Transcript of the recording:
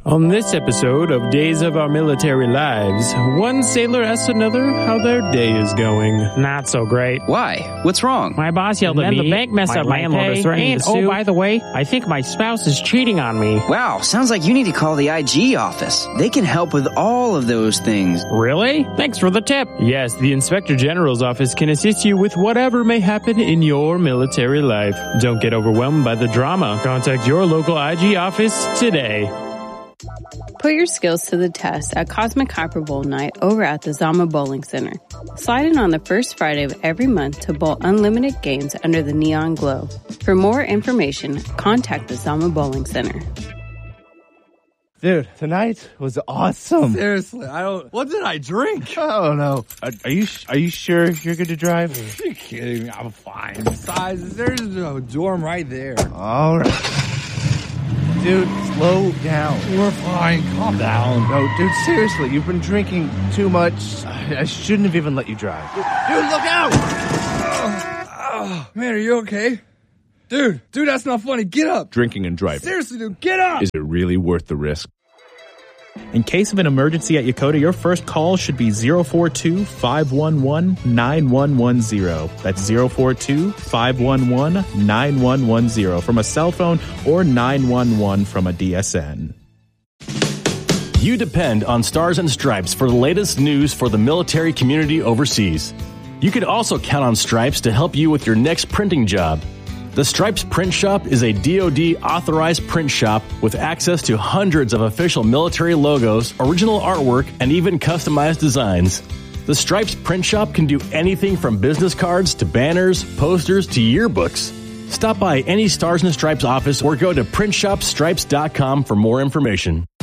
On this episode of Days of Our Military Lives, one sailor asks another how their day is going. Not so great. Why? What's wrong? My boss yelled at me. The bank messed my up my landlord pay. is threatening And, to sue. oh, by the way, I think my spouse is cheating on me. Wow, sounds like you need to call the IG office. They can help with all of those things. Really? Thanks for the tip. Yes, the Inspector General's office can assist you with whatever may happen in your military life. Don't get overwhelmed by the drama. Contact your local IG office today. Put your skills to the test at Cosmic Hyper Bowl Night over at the Zama Bowling Center. Slide in on the first Friday of every month to bowl unlimited games under the neon glow. For more information, contact the Zama Bowling Center. Dude, tonight was awesome. Seriously, what did I drink? I don't know. Are you sure you're good to drive? Are you kidding me? I'm fine. Besides, there's a dorm right there. All right. Dude, slow down. We're fine. Calm down. No, dude, seriously, you've been drinking too much. I shouldn't have even let you drive. Dude, look out! Man, are you okay? Dude, that's not funny. Get up. Drinking and driving. Seriously, dude, get up. Is it really worth the risk? In case of an emergency at Yokota, your first call should be 042-511-9110. That's 042-511-9110 from a cell phone or 911 from a DSN. You depend on Stars and Stripes for the latest news for the military community overseas. You can also count on Stripes to help you with your next printing job. The Stripes Print Shop is a DoD authorized print shop with access to hundreds of official military logos, original artwork, and even customized designs. The Stripes Print Shop can do anything from business cards to banners, posters to yearbooks. Stop by any Stars and Stripes office or go to printshopstripes.com for more information.